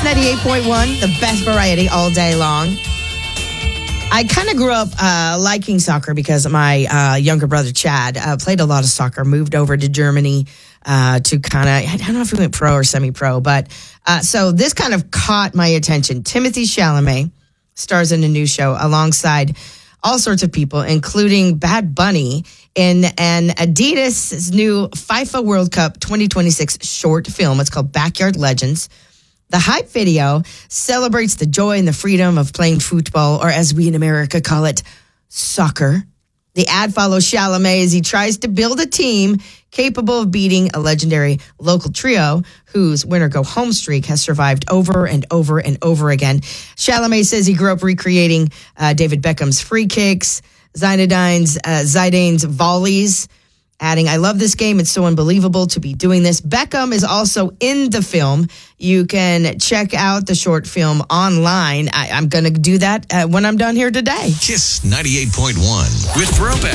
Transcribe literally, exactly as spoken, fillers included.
ninety-eight point one, the best variety all day long. I kind of grew up uh, liking soccer because my uh, younger brother, Chad, uh, played a lot of soccer, moved over to Germany uh, to kind of, I don't know if he went pro or semi-pro, but uh, so this kind of caught my attention. Timothée Chalamet stars in a new show alongside all sorts of people, including Bad Bunny, in an Adidas' new FIFA World Cup twenty twenty-six short film. It's called Backyard Legends. The hype video celebrates the joy and the freedom of playing football, or as we in America call it, soccer. The ad follows Chalamet as he tries to build a team capable of beating a legendary local trio whose winner-go-home streak has survived over and over and over again. Chalamet says he grew up recreating uh, David Beckham's free kicks, Zinedine's, uh, Zidane's volleys, adding, I love this game. It's so unbelievable to be doing this. Beckham is also in the film. You can check out the short film online. I, I'm going to do that uh, when I'm done here today. Kiss ninety-eight point one with Throwback.